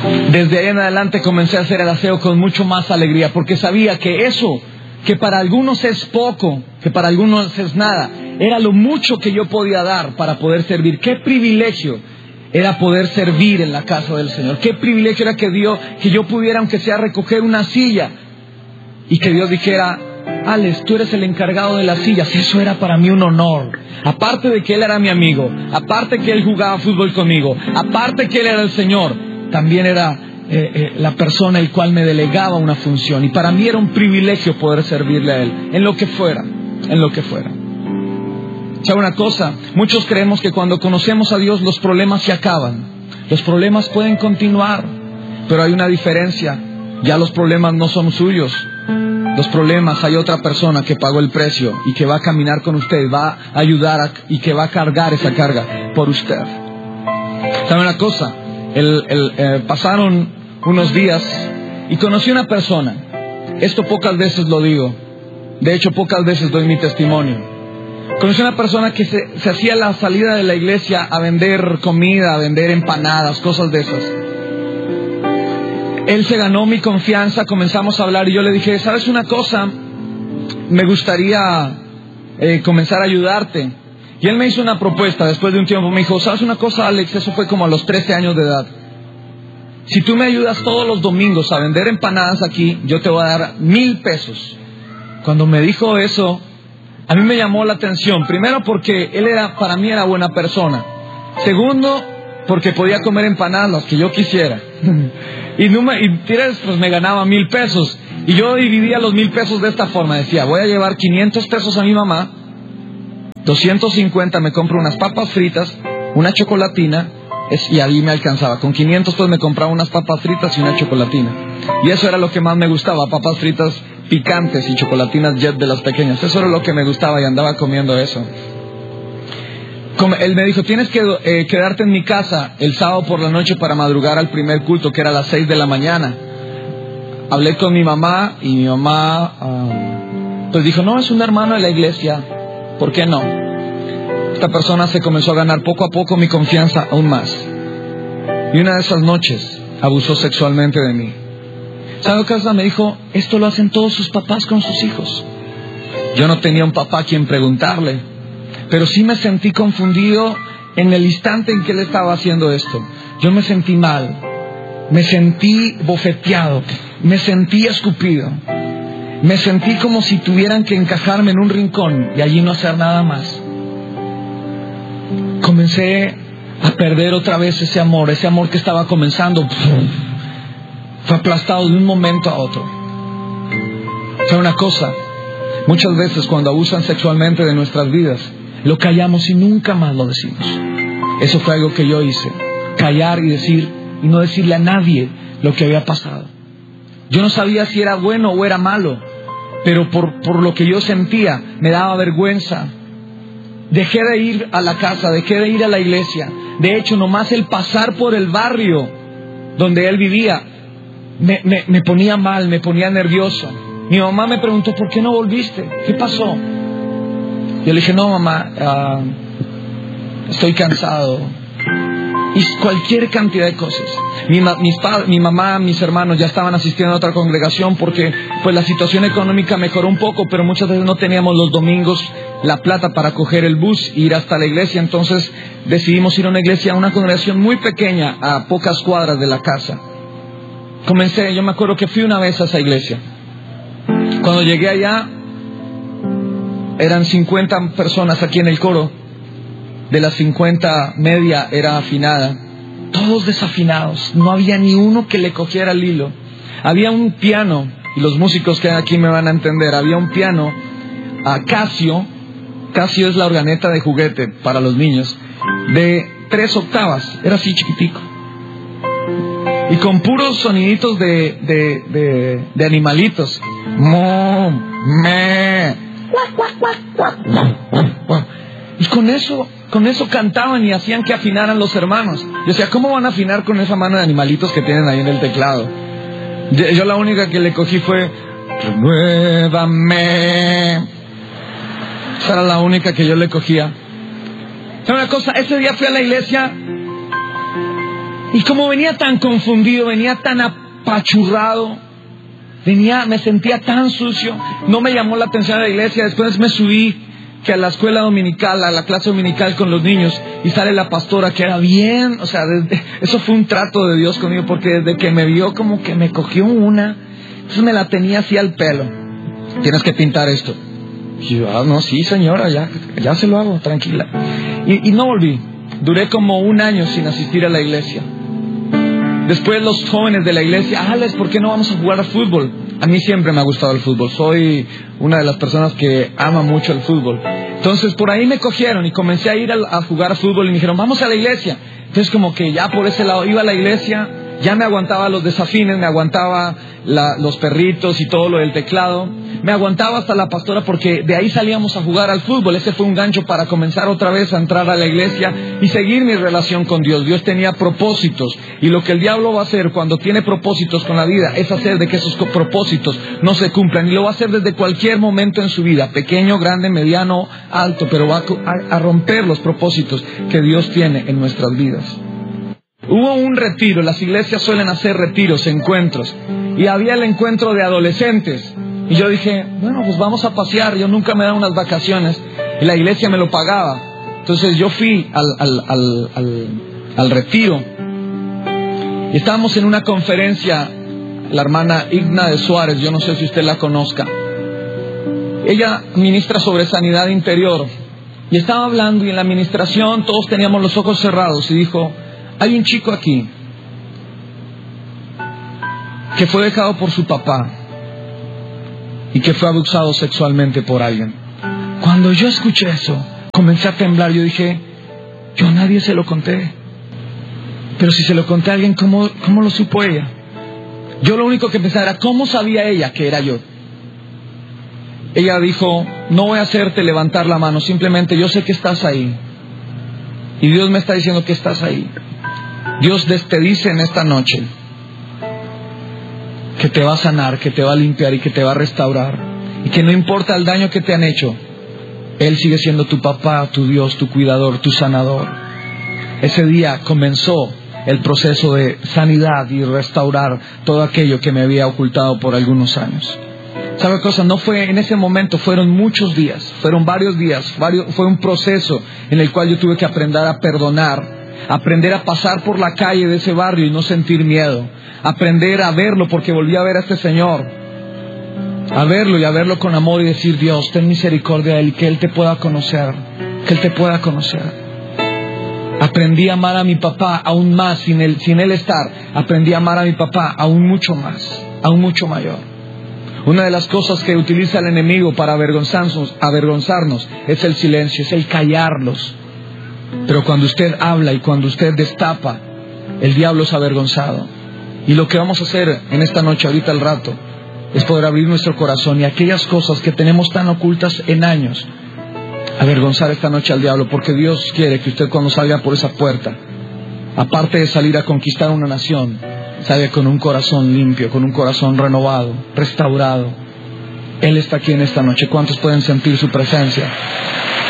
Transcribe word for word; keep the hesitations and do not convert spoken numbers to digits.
Desde ahí en adelante comencé a hacer el aseo con mucho más alegría, porque sabía que eso, que para algunos es poco, que para algunos es nada, era lo mucho que yo podía dar para poder servir. Qué privilegio era poder servir en la casa del Señor. Qué privilegio era que Dios, que yo pudiera, aunque sea, recoger una silla y que Dios dijera: Alex, tú eres el encargado de las sillas. Eso era para mí un honor. Aparte de que Él era mi amigo, aparte que Él jugaba fútbol conmigo, aparte que Él era el Señor, también era eh, eh, la persona el cual me delegaba una función. Y para mí era un privilegio poder servirle a Él, en lo que fuera, en lo que fuera. ¿Sabe una cosa? Muchos creemos que cuando conocemos a Dios los problemas se acaban. Los problemas pueden continuar, pero hay una diferencia. Ya los problemas no son suyos. Los problemas, hay otra persona que pagó el precio y que va a caminar con usted, va a ayudar a, y que va a cargar esa carga por usted. ¿Sabe una cosa? El, el, eh, pasaron unos días y conocí una persona. Esto pocas veces lo digo. De hecho, pocas veces doy mi testimonio. Conocí una persona que se, se hacía la salida de la iglesia a vender comida, a vender empanadas, cosas de esas. Él se ganó mi confianza, comenzamos a hablar y yo le dije: ¿sabes una cosa? Me gustaría eh, comenzar a ayudarte. Y él me hizo una propuesta después de un tiempo. Me dijo: ¿sabes una cosa, Alex? Eso fue como a los trece años de edad. Si tú me ayudas todos los domingos a vender empanadas aquí, yo te voy a dar mil pesos. Cuando me dijo eso, a mí me llamó la atención. Primero porque él era, para mí era buena persona. Segundo, porque podía comer empanadas las que yo quisiera. Y, no me, y pues me ganaba mil pesos. Y yo dividía los mil pesos de esta forma. Decía: voy a llevar quinientos pesos a mi mamá, doscientos cincuenta me compro unas papas fritas, una chocolatina, es, y ahí me alcanzaba. Con quinientos pues me compraba unas papas fritas y una chocolatina. Y eso era lo que más me gustaba, papas fritas picantes y chocolatinas Jet de las pequeñas. Eso era lo que me gustaba y andaba comiendo eso. Como él me dijo: tienes que eh, quedarte en mi casa el sábado por la noche para madrugar al primer culto, que era a las seis de la mañana. Hablé con mi mamá y mi mamá uh, pues dijo: no, es un hermano de la iglesia, ¿por qué no? Esta persona se comenzó a ganar poco a poco mi confianza aún más. Y una de esas noches abusó sexualmente de mí. ¿Sabe qué? Me dijo: esto lo hacen todos sus papás con sus hijos. Yo no tenía un papá a quien preguntarle, pero sí me sentí confundido en el instante en que él estaba haciendo esto. Yo me sentí mal, me sentí bofeteado, me sentí escupido, me sentí como si tuvieran que encajarme en un rincón y allí no hacer nada más. Comencé a perder otra vez ese amor, ese amor que estaba comenzando. Fue aplastado de un momento a otro. Fue una cosa, muchas veces cuando abusan sexualmente de nuestras vidas, lo callamos y nunca más lo decimos. Eso fue algo que yo hice. Callar y decir, y no decirle a nadie lo que había pasado. Yo no sabía si era bueno o era malo, pero por, por lo que yo sentía, me daba vergüenza. Dejé de ir a la casa, dejé de ir a la iglesia. De hecho, nomás el pasar por el barrio donde él vivía, me, me, me ponía mal, me ponía nervioso. Mi mamá me preguntó: ¿por qué no volviste? ¿Qué pasó? Yo le dije: no, mamá, uh, estoy cansado. Y cualquier cantidad de cosas. Mi, ma, mis pa, mi mamá, mis hermanos ya estaban asistiendo a otra congregación porque pues la situación económica mejoró un poco, pero muchas veces no teníamos los domingos la plata para coger el bus e ir hasta la iglesia. Entonces decidimos ir a una iglesia, a una congregación muy pequeña, a pocas cuadras de la casa. Comencé, yo me acuerdo que fui una vez a esa iglesia. Cuando llegué allá, eran cincuenta personas aquí en el coro. De las cincuenta, media era afinada. Todos desafinados. No había ni uno que le cogiera el hilo. Había un piano, y los músicos que hay aquí me van a entender. Había un piano a Casio. Casio es la organeta de juguete para los niños. De tres octavas. Era así chiquitico. Y con puros soniditos de, de, de, de animalitos. Mo, me. Y con eso, con eso cantaban y hacían que afinaran los hermanos. Yo decía: ¿cómo van a afinar con esa mano de animalitos que tienen ahí en el teclado? Yo, yo la única que le cogí fue: renuévame. Esa era la única que yo le cogía. ¿Sabe una cosa? Ese día fui a la iglesia Y como venía tan confundido, venía tan apachurrado, venía, me sentía tan sucio, no me llamó la atención a la iglesia. Después me subí que a la escuela dominical, a la clase dominical con los niños, y sale la pastora que era bien, o sea, desde, eso fue un trato de Dios conmigo, porque desde que me vio como que me cogió una, entonces me la tenía así al pelo. Tienes que pintar esto. Y yo, ah, no, sí señora, ya, ya se lo hago, tranquila. Y, y no volví, duré como un año sin asistir a la iglesia. Después los jóvenes de la iglesia, ah, Alex, ¿por qué no vamos a jugar al fútbol? A mí siempre me ha gustado el fútbol, soy una de las personas que ama mucho el fútbol. Entonces por ahí me cogieron y comencé a ir a, a jugar al fútbol y me dijeron, vamos a la iglesia. Entonces como que ya por ese lado iba a la iglesia, ya me aguantaba los desafines, me aguantaba la, los perritos y todo lo del teclado, me aguantaba hasta la pastora porque de ahí salíamos a jugar al fútbol. Ese fue un gancho para comenzar otra vez a entrar a la iglesia y seguir mi relación con Dios. Dios tenía propósitos, y lo que el diablo va a hacer cuando tiene propósitos con la vida es hacer de que esos propósitos no se cumplan, y lo va a hacer desde cualquier momento en su vida, pequeño, grande, mediano, alto, pero va a, a romper los propósitos que Dios tiene en nuestras vidas. Hubo un retiro, las iglesias suelen hacer retiros, encuentros, y había el encuentro de adolescentes, y yo dije, bueno, pues vamos a pasear. Yo nunca me daban unas vacaciones y la iglesia me lo pagaba. Entonces yo fui al, al, al, al, al retiro, y estábamos en una conferencia. La hermana Igna de Suárez, yo no sé si usted la conozca, ella ministra sobre sanidad interior, y estaba hablando, y en la administración todos teníamos los ojos cerrados, y dijo, hay un chico aquí que fue dejado por su papá y que fue abusado sexualmente por alguien. Cuando yo escuché eso, comencé a temblar. Yo dije, yo a nadie se lo conté, pero si se lo conté a alguien, ¿cómo, cómo lo supo ella? Yo lo único que pensaba era, ¿cómo sabía ella que era yo? Ella dijo, no voy a hacerte levantar la mano, simplemente yo sé que estás ahí, y Dios me está diciendo que estás ahí. Dios te dice en esta noche que te va a sanar, que te va a limpiar y que te va a restaurar, y que no importa el daño que te han hecho, Él sigue siendo tu papá, tu Dios, tu cuidador, tu sanador. Ese día comenzó el proceso de sanidad y restaurar todo aquello que me había ocultado por algunos años. ¿Sabe cosa? No fue en ese momento, fueron muchos días, fueron varios días, varios, fue un proceso en el cual yo tuve que aprender a perdonar, aprender a pasar por la calle de ese barrio y no sentir miedo, aprender a verlo, porque volví a ver a este señor, a verlo y a verlo con amor y decir, Dios, ten misericordia de él, que él te pueda conocer, que él te pueda conocer. Aprendí a amar a mi papá aún más sin él, sin él estar. Aprendí a amar a mi papá aún mucho más, aún mucho mayor. Una de las cosas que utiliza el enemigo para avergonzarnos, avergonzarnos es el silencio, es el callarlos. Pero cuando usted habla y cuando usted destapa, el diablo es avergonzado. Y lo que vamos a hacer en esta noche, ahorita al rato, es poder abrir nuestro corazón y aquellas cosas que tenemos tan ocultas en años, avergonzar esta noche al diablo, porque Dios quiere que usted, cuando salga por esa puerta, aparte de salir a conquistar una nación, salga con un corazón limpio, con un corazón renovado, restaurado. Él está aquí en esta noche. ¿Cuántos pueden sentir su presencia?